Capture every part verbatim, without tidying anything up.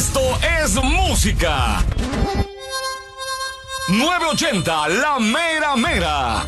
Esto es música. nueve ochenta, La Mera Mera.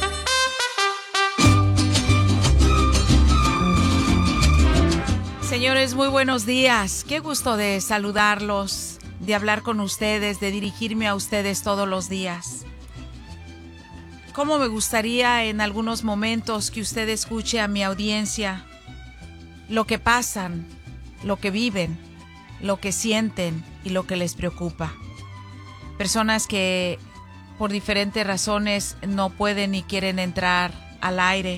Señores, muy buenos días. Qué gusto de saludarlos, de hablar con ustedes, de dirigirme a ustedes todos los días. Cómo me gustaría en algunos momentos que usted escuche a mi audiencia lo que pasan, lo que viven, lo que sienten y lo que les preocupa. Personas que por diferentes razones no pueden ni quieren entrar al aire.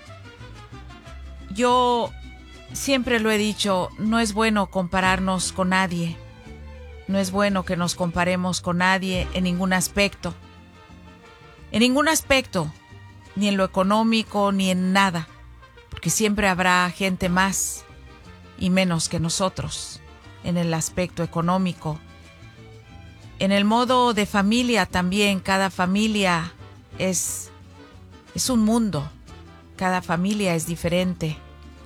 Yo siempre lo he dicho, no es bueno compararnos con nadie. No es bueno que nos comparemos con nadie en ningún aspecto. En ningún aspecto, ni en lo económico, ni en nada. Porque siempre habrá gente más y menos que nosotros en el aspecto económico. En el modo de familia también, cada familia es, es un mundo. Cada familia es diferente.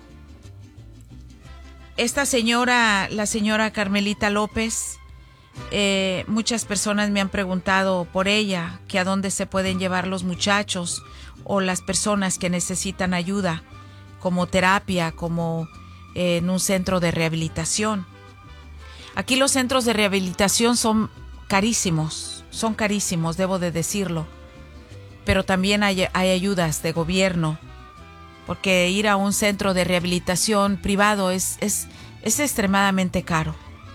Esta señora, la señora Carmelita López, eh, muchas personas me han preguntado por ella, que a dónde se pueden llevar los muchachos o las personas que necesitan ayuda, como terapia, como eh, en un centro de rehabilitación. Aquí los centros de rehabilitación son carísimos, son carísimos, debo de decirlo, pero también hay, hay ayudas de gobierno. Porque ir a un centro de rehabilitación privado es, es, es extremadamente caro.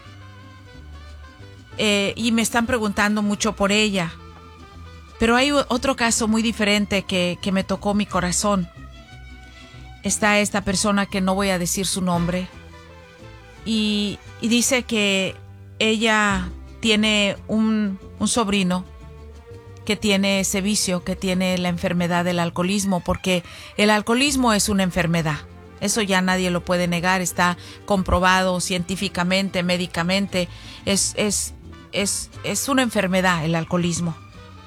Eh, y me están preguntando mucho por ella. Pero hay otro caso muy diferente que, que me tocó mi corazón. Está esta persona que no voy a decir su nombre. Y, y dice que ella tiene un, un sobrino que tiene ese vicio, que tiene la enfermedad del alcoholismo, porque el alcoholismo es una enfermedad. Eso ya nadie lo puede negar, está comprobado científicamente, médicamente. Es, es, es, es una enfermedad el alcoholismo.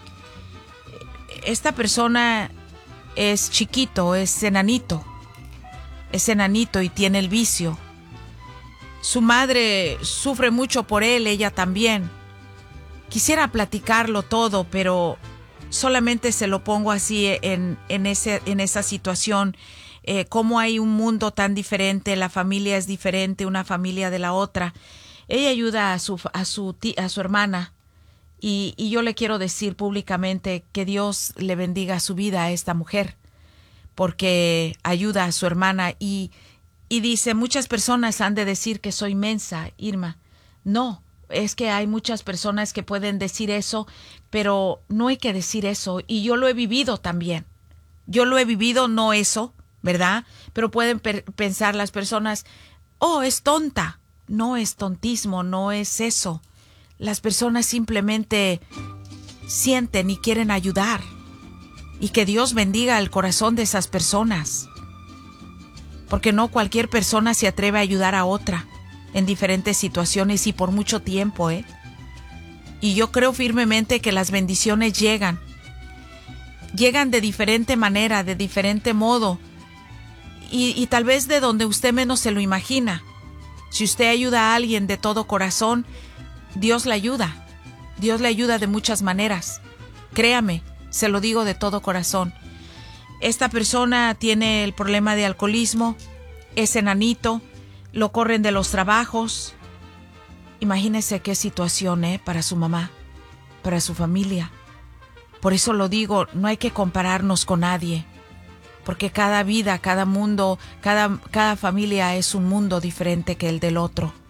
Esta persona es chiquito, es enanito, es enanito y tiene el vicio. Su madre sufre mucho por él, ella también. Quisiera platicarlo todo, pero solamente se lo pongo así en, en, ese, en esa situación. Eh, cómo hay un mundo tan diferente, la familia es diferente, una familia de la otra. Ella ayuda a su, a su, tía, a su hermana y, y yo le quiero decir públicamente que Dios le bendiga su vida a esta mujer, porque ayuda a su hermana y, y dice, muchas personas han de decir que soy mensa, Irma. No. Es que hay muchas personas que pueden decir eso, pero no hay que decir eso. Y yo lo he vivido también. Yo lo he vivido, no eso, ¿verdad? Pero pueden per- pensar las personas, oh, es tonta. No es tontismo, no es eso. Las personas simplemente sienten y quieren ayudar. Y que Dios bendiga el corazón de esas personas. Porque no cualquier persona se atreve a ayudar a otra en diferentes situaciones y por mucho tiempo, ¿eh? Y yo creo firmemente que las bendiciones llegan. Llegan de diferente manera, de diferente modo. Y, y tal vez de donde usted menos se lo imagina. Si usted ayuda a alguien de todo corazón, Dios le ayuda. Dios le ayuda de muchas maneras. Créame, se lo digo de todo corazón. Esta persona tiene el problema de alcoholismo, es enanito, lo corren de los trabajos. Imagínese qué situación, ¿eh? Para su mamá, para su familia. Por eso lo digo, no hay que compararnos con nadie. Porque cada vida, cada mundo, cada, cada familia es un mundo diferente que el del otro.